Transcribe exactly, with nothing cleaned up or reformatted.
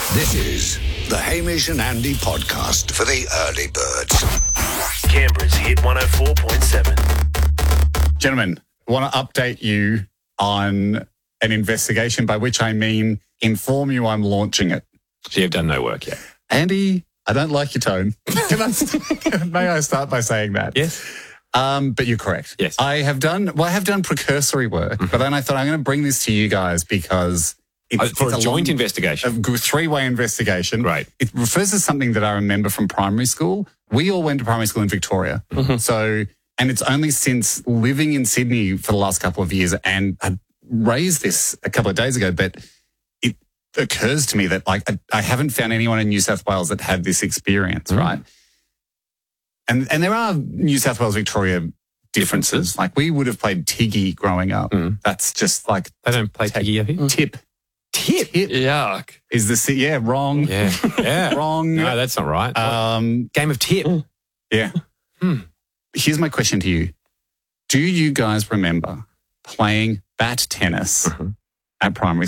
This is the Hamish and Andy podcast for the early birds. Canberra's Hit one oh four point seven. Gentlemen, I want to update you on an investigation, by which I mean inform you I'm launching it. So you've done no work yet. Andy, I don't like your tone. Can I st- may I start by saying that? Yes. Um, but you're correct. Yes. I have done, well, I have done precursory work, mm-hmm. but then I thought I'm going to bring this to you guys because it's, oh, for it's a, a joint long, investigation. A three-way investigation. Right. It refers to something that I remember from primary school. We all went to primary school in Victoria. Mm-hmm. So, and it's only since living in Sydney for the last couple of years, and I raised this a couple of days ago, but it occurs to me that like I, I haven't found anyone in New South Wales that had this experience, mm. right? And and there are New South Wales, Victoria differences. Like we would have played Tiggy growing up. Mm. That's just like they don't play Tiggy have you? Tip. Tip. Tip. Yuck. Is the yeah wrong? Yeah, yeah, wrong. No, that's not right. Um, Game of Tip. Yeah. Hmm. Here's my question to you: do you guys remember playing bat tennis mm-hmm. at primary